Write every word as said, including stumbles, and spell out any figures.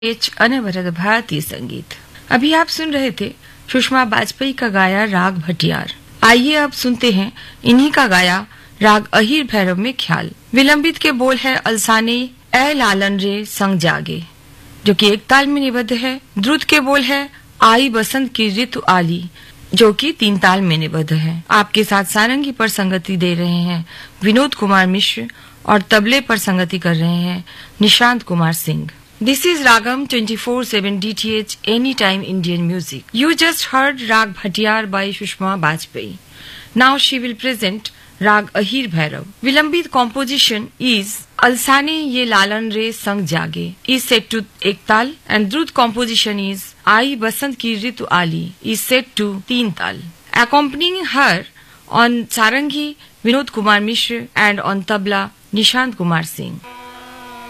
H अनवरत भारतीय संगीत। अभी आप सुन रहे थे सुषमा बाजपेयी का गाया राग भटियार। आइए अब सुनते हैं इन्हीं का गाया राग अहीर भैरव में ख्याल। विलंबित के बोल है अलसाने ए लालन रे संग जागे, जो कि एक ताल में निबद्ध है। द्रुत के बोल है आई बसंत की ऋतु आली, जो कि तीन ताल में निबद्ध है। आपके साथ सारंगी पर संगति दे रहे हैं विनोद कुमार मिश्र और तबले पर संगति कर रहे हैं Nishant Kumar Singh. This is Ragam twenty-four seven D T H Anytime Indian Music. You just heard Rag Bhatiyar by Sushma Bajpeyi. Now she will present Rag Ahir Bhairav. Vilambit composition is Alsane Ye Lalan Re Sang Jage is set to ek tal, and Drut composition is Ai Basant Ki Ritu Ali is set to teen tal. Accompanying her on sarangi Vinod Kumar Mishra and on tabla Nishant Kumar Singh.